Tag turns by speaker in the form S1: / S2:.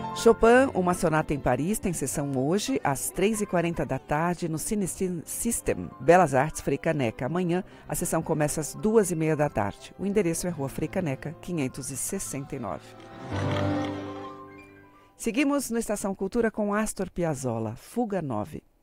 S1: Chopin, uma sonata em Paris, tem sessão hoje, às 3h40 da tarde, no Cine System, Belas Artes, Frei Caneca. Amanhã, a sessão começa às 2h30 da tarde. O endereço é Rua Frei Caneca, 569. Seguimos no Estação Cultura com Astor Piazzolla, Fuga 9.